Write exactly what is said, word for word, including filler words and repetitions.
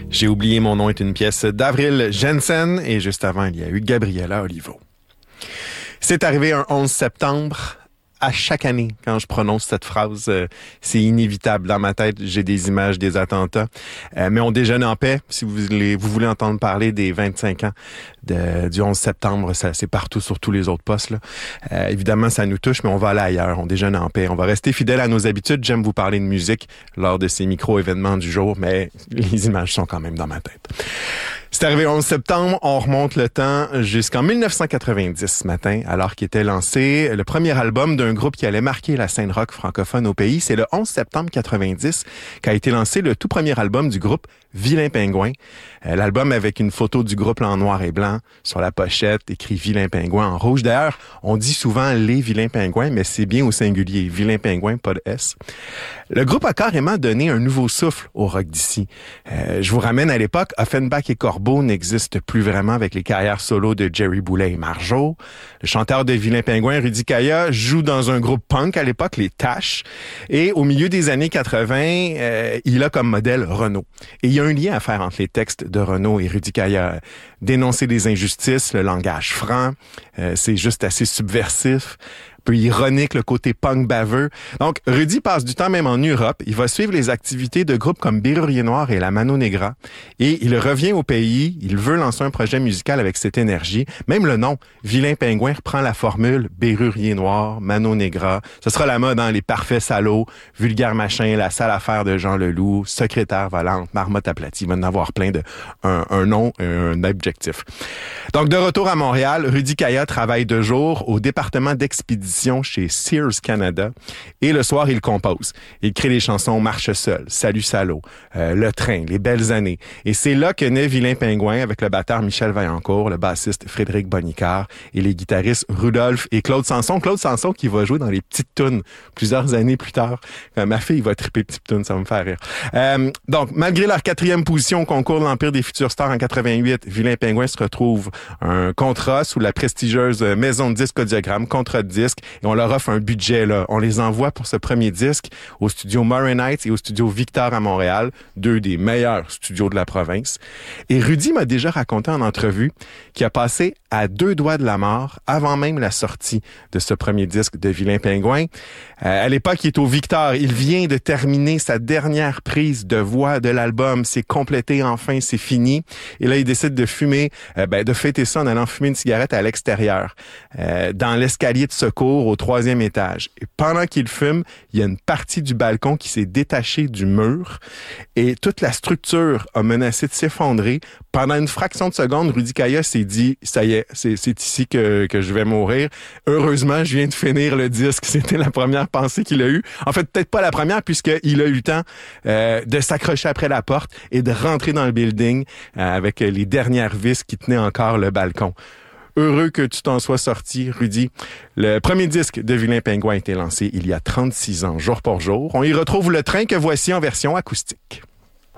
J'ai oublié mon nom est une pièce d'Avril Jensen et juste avant, il y a eu Gabriela Olivo. C'est arrivé un onze septembre. À chaque année, quand je prononce cette phrase, euh, c'est inévitable. Dans ma tête, j'ai des images des attentats. Euh, mais on déjeune en paix. Si vous voulez, vous voulez entendre parler des vingt-cinq ans de, du onze septembre, ça, c'est partout sur tous les autres postes, là. Euh, évidemment, ça nous touche, mais on va aller ailleurs. On déjeune en paix. On va rester fidèle à nos habitudes. J'aime vous parler de musique lors de ces micro-événements du jour, mais les images sont quand même dans ma tête. C'est arrivé le onze septembre, on remonte le temps jusqu'en dix-neuf cent quatre-vingt-dix ce matin, alors qu'était lancé le premier album d'un groupe qui allait marquer la scène rock francophone au pays. C'est le onze septembre quatre-vingt-dix qu'a été lancé le tout premier album du groupe Vilain Pingouin. Euh, l'album avec une photo du groupe en noir et blanc sur la pochette, écrit Vilain Pingouin en rouge. D'ailleurs, on dit souvent les Vilains Pingouins, mais c'est bien au singulier. Vilain Pingouin, pas de S. Le groupe a carrément donné un nouveau souffle au rock d'ici. Euh, je vous ramène à l'époque, Offenbach et Corbeau n'existent plus vraiment avec les carrières solo de Jerry Boulet et Marjo. Le chanteur de Vilain Pingouin, Rudy Kaya, joue dans un groupe punk à l'époque, les Tash. Et au milieu des années quatre-vingts, euh, il a comme modèle Renaud. Et il y a un lien à faire entre les textes de Renaud et Rudy Kaya. Dénoncer des injustices, le langage franc, euh, c'est juste assez subversif. Un peu ironique, le côté punk baveux. Donc, Rudy passe du temps même en Europe. Il va suivre les activités de groupes comme Bérurier Noir et la Mano Negra. Et il revient au pays. Il veut lancer un projet musical avec cette énergie. Même le nom, Vilain Pingouin, reprend la formule Bérurier Noir, Mano Negra. Ce sera la mode, hein, les parfaits salauds, vulgaires machins, la sale affaire de Jean Leloup, secrétaire volante, marmotte aplatie. Il va en avoir plein de, un, un nom, un objectif. Donc, de retour à Montréal, Rudy Kaya travaille de jour au département d'expédition chez Sears Canada et le soir, il compose. Il crée les chansons Marche seul, Salut salaud, euh, Le train, Les belles années. Et c'est là que naît Vilain Pingouin avec le batteur Michel Vaillancourt, le bassiste Frédéric Bonicard et les guitaristes Rudolph et Claude Sanson. Claude Sanson qui va jouer dans les petites tounes plusieurs années plus tard. Euh, ma fille va triper petites tounes, ça va me faire rire. Euh, donc, malgré leur quatrième position au concours de l'Empire des futurs stars en quatre-vingt-huit, Vilain Pingouin se retrouve un contrat sous la prestigieuse maison de disques Audiogramme, contrat de disque. Et on leur offre un budget, là. On les envoie pour ce premier disque au studio Murray Knight et au studio Victor à Montréal, deux des meilleurs studios de la province. Et Rudy m'a déjà raconté en entrevue qu'il a passé à deux doigts de la mort avant même la sortie de ce premier disque de Vilain Pingouin. Euh, à l'époque, il est au Victor. Il vient de terminer sa dernière prise de voix de l'album. C'est complété enfin, c'est fini. Et là, il décide de fumer, euh, ben, de fêter ça en allant fumer une cigarette à l'extérieur, euh, dans l'escalier de secours au troisième étage. Et pendant qu'il fume, il y a une partie du balcon qui s'est détachée du mur et toute la structure a menacé de s'effondrer. Pendant une fraction de seconde, Rudy Kaya s'est dit, ça y est, c'est, c'est ici que, que je vais mourir. Heureusement, je viens de finir le disque. C'était la première pensée qu'il a eue. En fait, peut-être pas la première puisqu'il a eu le temps euh, de s'accrocher après la porte et de rentrer dans le building euh, avec les dernières vis qui tenaient encore le balcon. Heureux que tu t'en sois sorti, Rudy. Le premier disque de Vilain Pingouin a été lancé il y a trente-six ans, jour pour jour. On y retrouve Le train que voici en version acoustique.